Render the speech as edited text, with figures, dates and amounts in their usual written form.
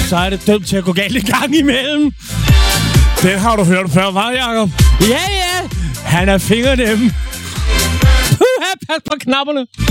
så er det dømt til at gå galt i gang imellem. Den har du hørt før, var Jacob? Ja, ja. Han er fingernem. Pas på knapperne.